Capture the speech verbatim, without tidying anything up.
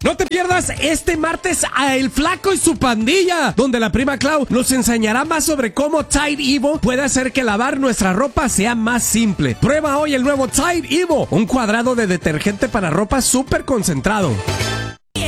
No te pierdas este martes a El Flaco y su pandilla, donde la prima Clau nos enseñará más sobre cómo Tide Evo puede hacer que lavar nuestra ropa sea más simple. Prueba hoy el nuevo Tide Evo, un cuadrado de detergente para ropa súper concentrado.